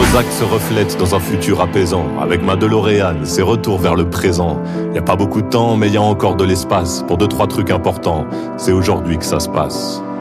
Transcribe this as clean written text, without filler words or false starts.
nos actes se reflètent dans un futur apaisant. Avec ma DeLorean, c'est retour vers le présent. Y a pas beaucoup de temps, mais y a encore de l'espace pour 2-3 trucs importants. C'est aujourd'hui que ça se passe.